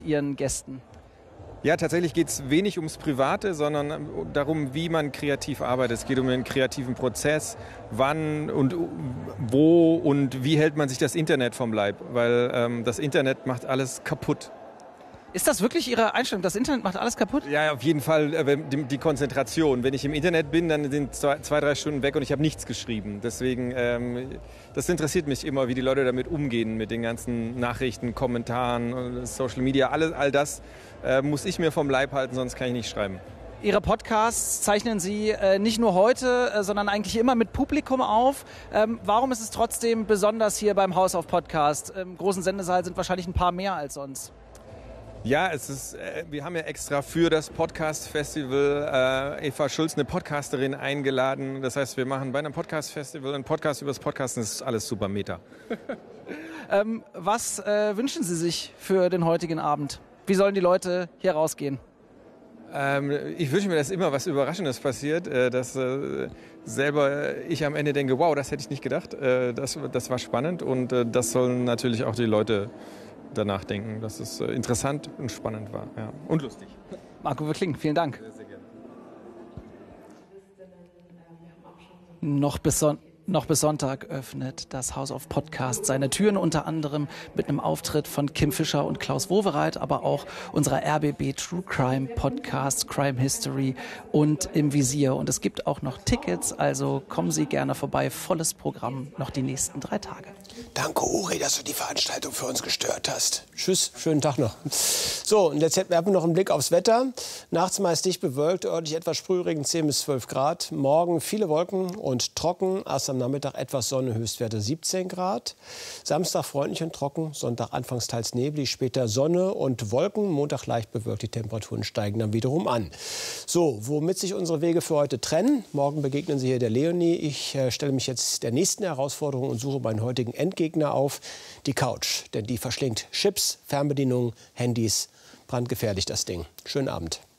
Ihren Gästen? Ja, tatsächlich geht es wenig ums Private, sondern darum, wie man kreativ arbeitet. Es geht um den kreativen Prozess, wann und wo und wie hält man sich das Internet vom Leib, weil das Internet macht alles kaputt. Ist das wirklich Ihre Einstellung? Das Internet macht alles kaputt? Ja, auf jeden Fall die Konzentration. Wenn ich im Internet bin, dann sind 2-3 Stunden weg und ich habe nichts geschrieben. Deswegen, das interessiert mich immer, wie die Leute damit umgehen, mit den ganzen Nachrichten, Kommentaren, Social Media, all das muss ich mir vom Leib halten, sonst kann ich nicht schreiben. Ihre Podcasts zeichnen Sie nicht nur heute, sondern eigentlich immer mit Publikum auf. Warum ist es trotzdem besonders hier beim House of Podcast? Im großen Sendesaal sind wahrscheinlich ein paar mehr als sonst. Ja, wir haben ja extra für das Podcast-Festival Eva Schulz, eine Podcasterin, eingeladen. Das heißt, wir machen bei einem Podcast-Festival einen Podcast über das Podcasten. Das ist alles super meta. Was wünschen Sie sich für den heutigen Abend? Wie sollen die Leute hier rausgehen? Ich wünsche mir, dass immer was Überraschendes passiert, dass selber ich am Ende denke, wow, das hätte ich nicht gedacht. Das war spannend und das sollen natürlich auch die Leute danach denken, dass es interessant und spannend war, ja. Und lustig. Marco Wöckling, vielen Dank. Sehr gerne. Noch bis Sonntag öffnet das House of Podcast seine Türen, unter anderem mit einem Auftritt von Kim Fischer und Klaus Wowereit, aber auch unserer RBB True Crime Podcast, Crime History und Im Visier. Und es gibt auch noch Tickets, also kommen Sie gerne vorbei. Volles Programm noch die nächsten 3 Tage. Danke, Uri, dass du die Veranstaltung für uns gestört hast. Tschüss, schönen Tag noch. So, und jetzt werfen wir noch einen Blick aufs Wetter. Nachts meist dicht bewölkt, örtlich etwas Sprühregen, 10 bis 12 Grad. Morgen viele Wolken und trocken. Erst am Nachmittag etwas Sonne, Höchstwerte 17 Grad. Samstag freundlich und trocken, Sonntag anfangs teils neblig, später Sonne und Wolken. Montag leicht bewölkt, die Temperaturen steigen dann wiederum an. So, womit sich unsere Wege für heute trennen. Morgen begegnen Sie hier der Leonie. Ich stelle mich jetzt der nächsten Herausforderung und suche meinen heutigen Endgegner auf, die Couch. Denn die verschlingt Chips, Fernbedienungen, Handys. Brandgefährlich das Ding. Schönen Abend.